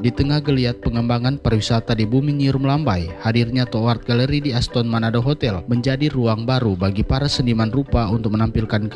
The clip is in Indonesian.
Di tengah geliat pengembangan pariwisata di bumi Nyiur melambai, hadirnya To Art Gallery di Aston Manado Hotel menjadi ruang baru bagi para seniman rupa untuk menampilkan